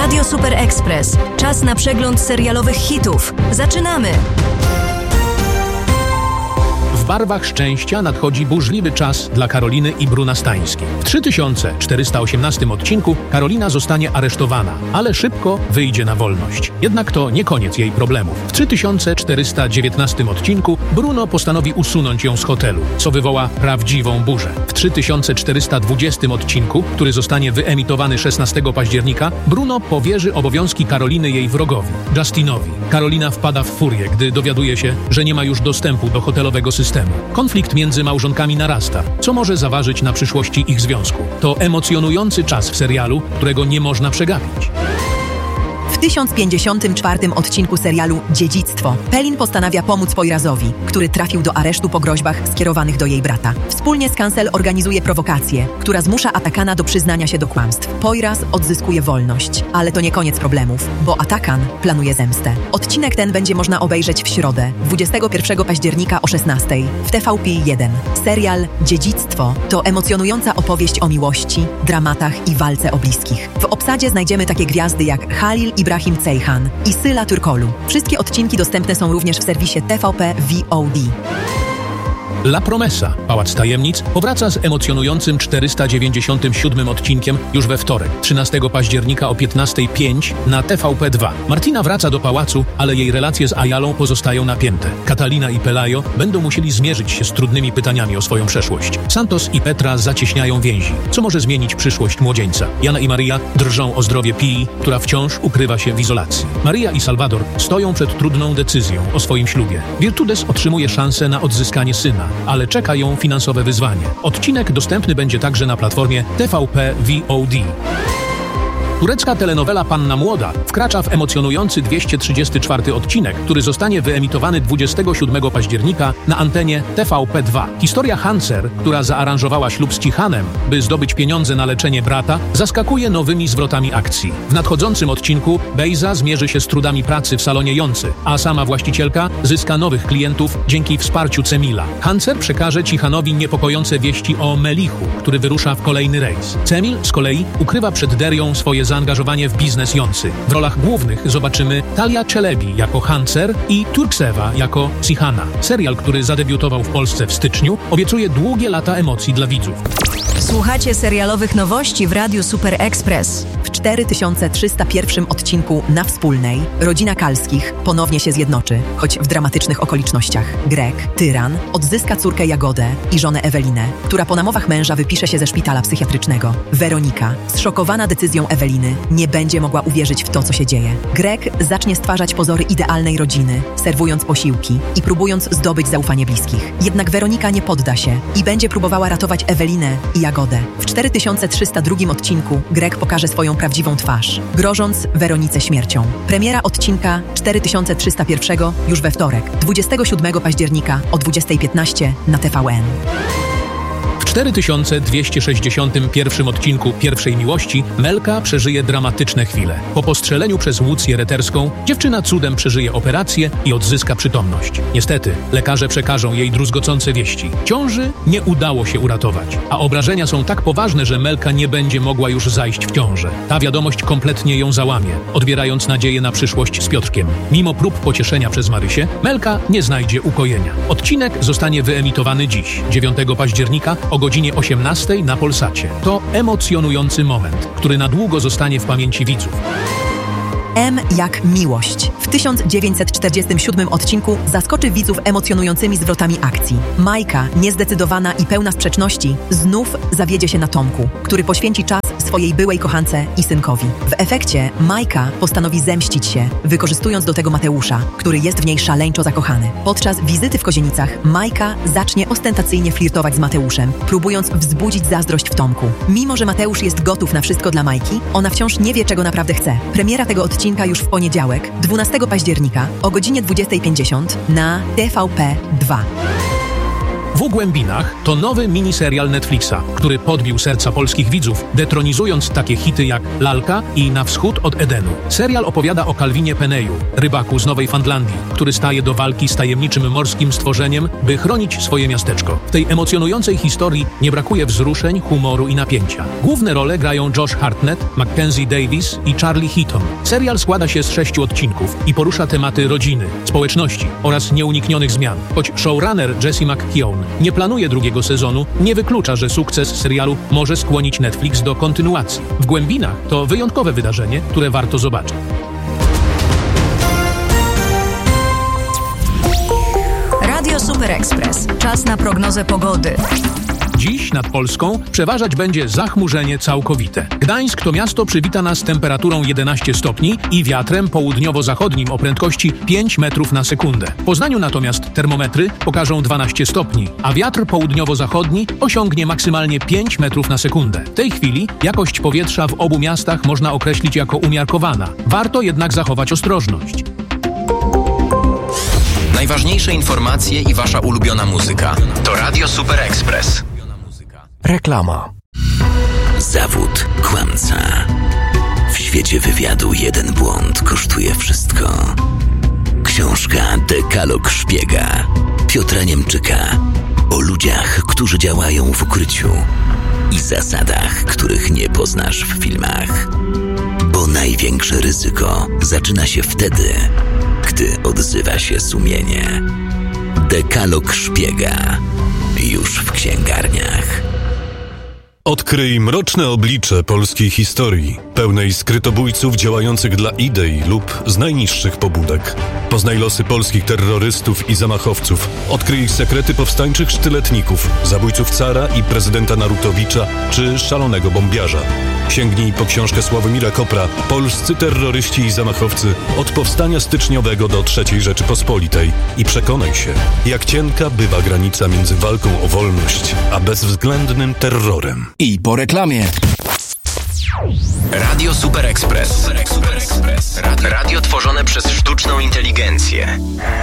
Radio Super Express. Czas na przegląd serialowych hitów. Zaczynamy! W barwach szczęścia nadchodzi burzliwy czas dla Karoliny i Bruna Stańskich. W 3418 odcinku Karolina zostanie aresztowana, ale szybko wyjdzie na wolność. Jednak to nie koniec jej problemów. W 3419 odcinku Bruno postanowi usunąć ją z hotelu, co wywoła prawdziwą burzę. W 3420 odcinku, który zostanie wyemitowany 16 października, Bruno powierzy obowiązki Karoliny jej wrogowi, Justinowi. Karolina wpada w furię, gdy dowiaduje się, że nie ma już dostępu do hotelowego systemu. Konflikt między małżonkami narasta, co może zaważyć na przyszłości ich związku. To emocjonujący czas w serialu, którego nie można przegapić. W 1054 odcinku serialu Dziedzictwo Pelin postanawia pomóc Poirazowi, który trafił do aresztu po groźbach skierowanych do jej brata. Wspólnie z Cancel organizuje prowokację, która zmusza Atakana do przyznania się do kłamstw. Poiraz odzyskuje wolność, ale to nie koniec problemów, bo Atakan planuje zemstę. Odcinek ten będzie można obejrzeć w środę, 21 października o 16 w TVP1. Serial Dziedzictwo to emocjonująca opowieść o miłości, dramatach i walce o bliskich. W obsadzie znajdziemy takie gwiazdy jak Halil Ibrahim Ceyhan i Syla Turkolu. Wszystkie odcinki dostępne są również w serwisie TVP VOD. La Promesa, Pałac Tajemnic, powraca z emocjonującym 497 odcinkiem już we wtorek, 13 października o 15:05 na TVP2. Martina wraca do pałacu, ale jej relacje z Ayalą pozostają napięte. Catalina i Pelayo będą musieli zmierzyć się z trudnymi pytaniami o swoją przeszłość. Santos i Petra zacieśniają więzi, co może zmienić przyszłość młodzieńca. Jana i Maria drżą o zdrowie Pii, która wciąż ukrywa się w izolacji. Maria i Salvador stoją przed trudną decyzją o swoim ślubie. Virtudes otrzymuje szansę na odzyskanie syna, ale czeka ją finansowe wyzwanie. Odcinek dostępny będzie także na platformie TVP VOD. Turecka telenowela Panna Młoda wkracza w emocjonujący 234 odcinek, który zostanie wyemitowany 27 października na antenie TVP2. Historia Hancer, która zaaranżowała ślub z Cihanem, by zdobyć pieniądze na leczenie brata, zaskakuje nowymi zwrotami akcji. W nadchodzącym odcinku Bejza zmierzy się z trudami pracy w salonie Joncy, a sama właścicielka zyska nowych klientów dzięki wsparciu Cemila. Hancer przekaże Cihanowi niepokojące wieści o Melichu, który wyrusza w kolejny rejs. Cemil z kolei ukrywa przed Derią swoje zaangażowanie w biznes Joncy. W rolach głównych zobaczymy Talia Czelebi jako Hancer i Turksewa jako Cihana. Serial, który zadebiutował w Polsce w styczniu, obiecuje długie lata emocji dla widzów. Słuchacie serialowych nowości w Radiu Super Express. W 4301 odcinku Na Wspólnej rodzina Kalskich ponownie się zjednoczy, choć w dramatycznych okolicznościach. Greg, tyran, odzyska córkę Jagodę i żonę Ewelinę, która po namowach męża wypisze się ze szpitala psychiatrycznego. Weronika, zszokowana decyzją Eweliny, nie będzie mogła uwierzyć w to, co się dzieje. Greg zacznie stwarzać pozory idealnej rodziny, serwując posiłki i próbując zdobyć zaufanie bliskich. Jednak Weronika nie podda się i będzie próbowała ratować Ewelinę i Jagodę. W 4302 odcinku Greg pokaże swoją prawdziwą twarz, grożąc Weronice śmiercią. Premiera odcinka 4301 już we wtorek, 27 października o 20:15 na TVN. W 4261 odcinku Pierwszej Miłości Melka przeżyje dramatyczne chwile. Po postrzeleniu przez Łucję Reterską dziewczyna cudem przeżyje operację i odzyska przytomność. Niestety, lekarze przekażą jej druzgocące wieści. Ciąży nie udało się uratować, a obrażenia są tak poważne, że Melka nie będzie mogła już zajść w ciążę. Ta wiadomość kompletnie ją załamie, odbierając nadzieję na przyszłość z Piotrkiem. Mimo prób pocieszenia przez Marysię, Melka nie znajdzie ukojenia. Odcinek zostanie wyemitowany dziś, 9 października o godzinie 18 na Polsacie. To emocjonujący moment, który na długo zostanie w pamięci widzów. M jak miłość. W 1947 odcinku zaskoczy widzów emocjonującymi zwrotami akcji. Majka, niezdecydowana i pełna sprzeczności, znów zawiedzie się na Tomku, który poświęci czas swojej byłej kochance i synkowi. W efekcie Majka postanowi zemścić się, wykorzystując do tego Mateusza, który jest w niej szaleńczo zakochany. Podczas wizyty w Kozienicach Majka zacznie ostentacyjnie flirtować z Mateuszem, próbując wzbudzić zazdrość w Tomku. Mimo że Mateusz jest gotów na wszystko dla Majki, ona wciąż nie wie, czego naprawdę chce. Premiera tego odcinka już w poniedziałek, 12 października o godzinie 20:50 na TVP2. W Głębinach to nowy miniserial Netflixa, który podbił serca polskich widzów, detronizując takie hity jak Lalka i Na wschód od Edenu. Serial opowiada o Calvinie Peneju, rybaku z Nowej Fandlandii, który staje do walki z tajemniczym morskim stworzeniem, by chronić swoje miasteczko. W tej emocjonującej historii nie brakuje wzruszeń, humoru i napięcia. Główne role grają Josh Hartnett, Mackenzie Davis i Charlie Heaton. Serial składa się z 6 odcinków i porusza tematy rodziny, społeczności oraz nieuniknionych zmian. Choć showrunner Jesse McKeown nie planuje drugiego sezonu, nie wyklucza, że sukces serialu może skłonić Netflix do kontynuacji. W Głębinach to wyjątkowe wydarzenie, które warto zobaczyć. Radio Super Express. Czas na prognozę pogody. Dziś nad Polską przeważać będzie zachmurzenie całkowite. Gdańsk to miasto przywita nas temperaturą 11 stopni i wiatrem południowo-zachodnim o prędkości 5 metrów na sekundę. W Poznaniu natomiast termometry pokażą 12 stopni, a wiatr południowo-zachodni osiągnie maksymalnie 5 metrów na sekundę. W tej chwili jakość powietrza w obu miastach można określić jako umiarkowana. Warto jednak zachować ostrożność. Najważniejsze informacje i wasza ulubiona muzyka to Radio Super Express. Reklama. Zawód kłamca. W świecie wywiadu jeden błąd kosztuje wszystko. Książka Dekalog Szpiega Piotra Niemczyka o ludziach, którzy działają w ukryciu i zasadach, których nie poznasz w filmach. Bo największe ryzyko zaczyna się wtedy, gdy odzywa się sumienie. Dekalog Szpiega. Już w księgarniach. Odkryj mroczne oblicze polskiej historii, pełnej skrytobójców działających dla idei lub z najniższych pobudek. Poznaj losy polskich terrorystów i zamachowców. Odkryj sekrety powstańczych sztyletników, zabójców cara i prezydenta Narutowicza czy szalonego bombiarza. Sięgnij po książkę Sławomira Kopra Polscy terroryści i zamachowcy od powstania styczniowego do III Rzeczypospolitej i przekonaj się, jak cienka bywa granica między walką o wolność a bezwzględnym terrorem. I po reklamie. Radio Super Express. Radio tworzone przez sztuczną inteligencję.